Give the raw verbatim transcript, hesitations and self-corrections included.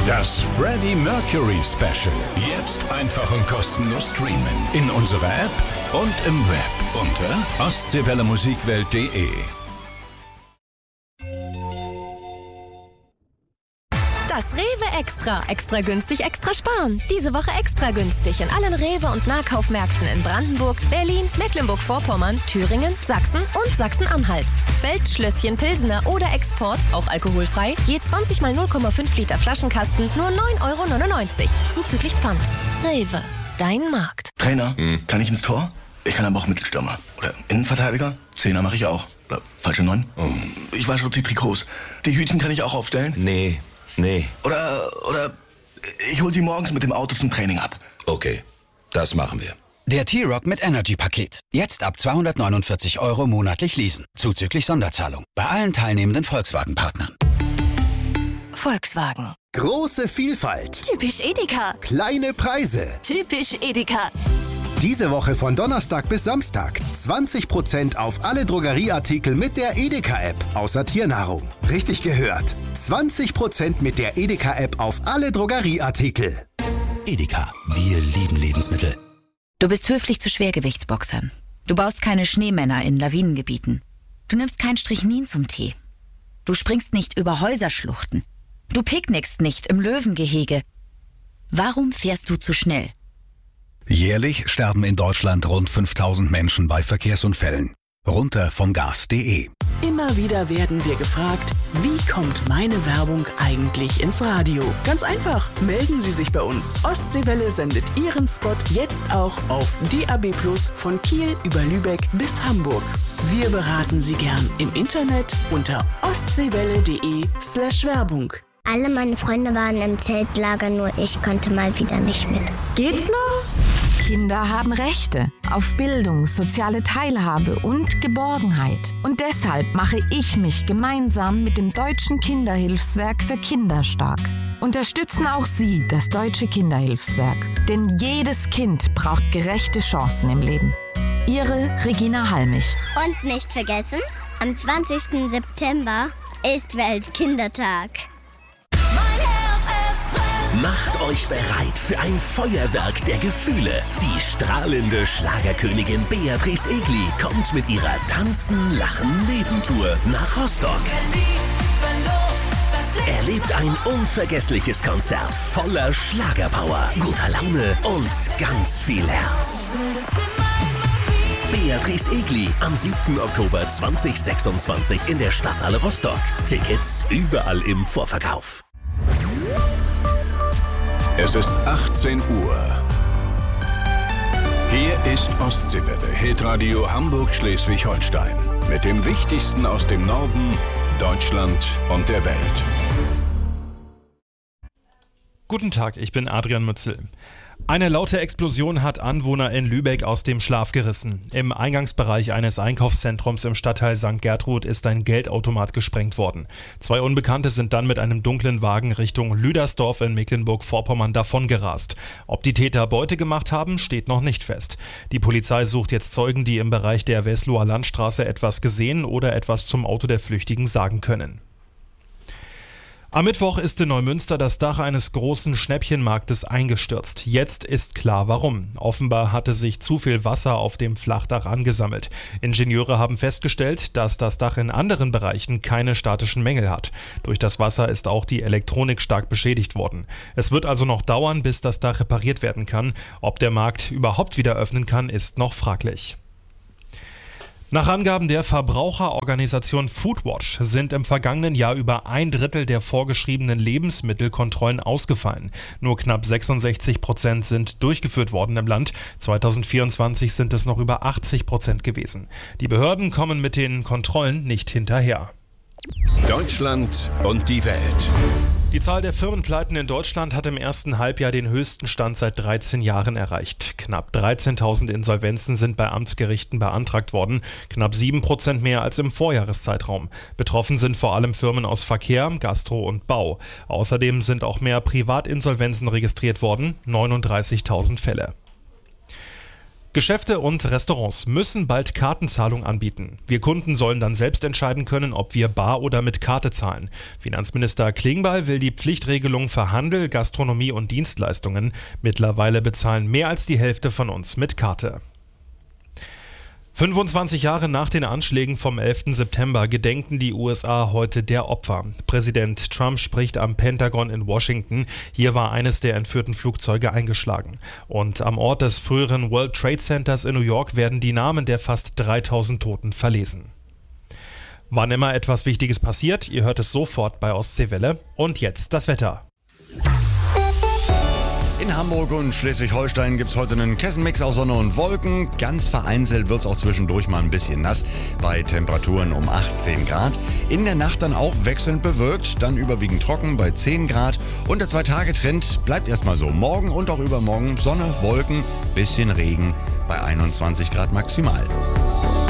Das Freddie Mercury Special. Jetzt einfach und kostenlos streamen. In unserer App und im Web unter ostseewelle musikwelt punkt de. Das Rewe Extra. Extra günstig, extra sparen. Diese Woche extra günstig in allen Rewe- und Nahkaufmärkten in Brandenburg, Berlin, Mecklenburg-Vorpommern, Thüringen, Sachsen und Sachsen-Anhalt. Feldschlösschen Pilsener oder Export, auch alkoholfrei, je zwanzig mal null Komma fünf Liter Flaschenkasten, nur neun Euro neunundneunzig. Zuzüglich Pfand. Rewe, dein Markt. Trainer, hm. kann ich ins Tor? Ich kann aber auch Mittelstürmer. Oder Innenverteidiger? Zehner mache ich auch. Oder falsche Neun? Oh. Ich wasche die Trikots. Die Hütchen kann ich auch aufstellen? Nee. Nee. Oder, oder ich hol sie morgens mit dem Auto zum Training ab. Okay, das machen wir. Der T-Rock mit Energy-Paket. Jetzt ab zweihundertneunundvierzig Euro monatlich leasen. Zuzüglich Sonderzahlung. Bei allen teilnehmenden Volkswagen-Partnern. Volkswagen. Große Vielfalt. Typisch Edeka. Kleine Preise. Typisch Edeka. Diese Woche von Donnerstag bis Samstag zwanzig Prozent auf alle Drogerieartikel mit der Edeka-App, außer Tiernahrung. Richtig gehört. zwanzig Prozent mit der Edeka-App auf alle Drogerieartikel. Edeka, wir lieben Lebensmittel. Du bist höflich zu Schwergewichtsboxern. Du baust keine Schneemänner in Lawinengebieten. Du nimmst kein Strychnin zum Tee. Du springst nicht über Häuserschluchten. Du picknickst nicht im Löwengehege. Warum fährst du zu schnell? Jährlich sterben in Deutschland rund fünftausend Menschen bei Verkehrsunfällen. Runter vom Gas punkt de. Immer wieder werden wir gefragt, wie kommt meine Werbung eigentlich ins Radio? Ganz einfach, melden Sie sich bei uns. Ostseewelle sendet Ihren Spot jetzt auch auf D A B plus, von Kiel über Lübeck bis Hamburg. Wir beraten Sie gern im Internet unter ostseewelle.de slash Werbung. Alle meine Freunde waren im Zeltlager, nur ich konnte mal wieder nicht mit. Geht's noch? Kinder haben Rechte auf Bildung, soziale Teilhabe und Geborgenheit. Und deshalb mache ich mich gemeinsam mit dem Deutschen Kinderhilfswerk für Kinder stark. Unterstützen auch Sie das Deutsche Kinderhilfswerk. Denn jedes Kind braucht gerechte Chancen im Leben. Ihre Regina Halmich. Und nicht vergessen, am zwanzigsten September ist Weltkindertag. Macht euch bereit für ein Feuerwerk der Gefühle. Die strahlende Schlagerkönigin Beatrice Egli kommt mit ihrer Tanzen, Lachen, Leben-Tour nach Rostock. Erlebt ein unvergessliches Konzert voller Schlagerpower, guter Laune und ganz viel Herz. Beatrice Egli am siebten Oktober zweitausendsechsundzwanzig in der Stadthalle Rostock. Tickets überall im Vorverkauf. Es ist achtzehn Uhr. Hier ist Ostseewelle, Hitradio Hamburg-Schleswig-Holstein. Mit dem Wichtigsten aus dem Norden, Deutschland und der Welt. Guten Tag, ich bin Adrian Mützel. Eine laute Explosion hat Anwohner in Lübeck aus dem Schlaf gerissen. Im Eingangsbereich eines Einkaufszentrums im Stadtteil Sankt Gertrud ist ein Geldautomat gesprengt worden. Zwei Unbekannte sind dann mit einem dunklen Wagen Richtung Lüdersdorf in Mecklenburg-Vorpommern davongerast. Ob die Täter Beute gemacht haben, steht noch nicht fest. Die Polizei sucht jetzt Zeugen, die im Bereich der Wesloer Landstraße etwas gesehen oder etwas zum Auto der Flüchtigen sagen können. Am Mittwoch ist in Neumünster das Dach eines großen Schnäppchenmarktes eingestürzt. Jetzt ist klar, warum. Offenbar hatte sich zu viel Wasser auf dem Flachdach angesammelt. Ingenieure haben festgestellt, dass das Dach in anderen Bereichen keine statischen Mängel hat. Durch das Wasser ist auch die Elektronik stark beschädigt worden. Es wird also noch dauern, bis das Dach repariert werden kann. Ob der Markt überhaupt wieder öffnen kann, ist noch fraglich. Nach Angaben der Verbraucherorganisation Foodwatch sind im vergangenen Jahr über ein Drittel der vorgeschriebenen Lebensmittelkontrollen ausgefallen. Nur knapp sechsundsechzig Prozent sind durchgeführt worden im Land. zweitausendvierundzwanzig sind es noch über achtzig Prozent gewesen. Die Behörden kommen mit den Kontrollen nicht hinterher. Deutschland und die Welt. Die Zahl der Firmenpleiten in Deutschland hat im ersten Halbjahr den höchsten Stand seit dreizehn Jahren erreicht. Knapp dreizehntausend Insolvenzen sind bei Amtsgerichten beantragt worden, knapp sieben Prozent mehr als im Vorjahreszeitraum. Betroffen sind vor allem Firmen aus Verkehr, Gastro und Bau. Außerdem sind auch mehr Privatinsolvenzen registriert worden, neununddreißigtausend Fälle. Geschäfte und Restaurants müssen bald Kartenzahlung anbieten. Wir Kunden sollen dann selbst entscheiden können, ob wir bar oder mit Karte zahlen. Finanzminister Klingbeil will die Pflichtregelung für Handel, Gastronomie und Dienstleistungen. Mittlerweile bezahlen mehr als die Hälfte von uns mit Karte. fünfundzwanzig Jahre nach den Anschlägen vom elften September gedenken die U S A heute der Opfer. Präsident Trump spricht am Pentagon in Washington. Hier war eines der entführten Flugzeuge eingeschlagen. Und am Ort des früheren World Trade Centers in New York werden die Namen der fast dreitausend Toten verlesen. Wann immer etwas Wichtiges passiert, ihr hört es sofort bei Ostseewelle. Und jetzt das Wetter. In Hamburg und Schleswig-Holstein gibt es heute einen Kessenmix aus Sonne und Wolken. Ganz vereinzelt wird es auch zwischendurch mal ein bisschen nass, bei Temperaturen um achtzehn Grad. In der Nacht dann auch wechselnd bewölkt, dann überwiegend trocken bei zehn Grad. Und der Zwei-Tage-Trend bleibt erstmal so. Morgen und auch übermorgen Sonne, Wolken, bisschen Regen bei einundzwanzig Grad maximal.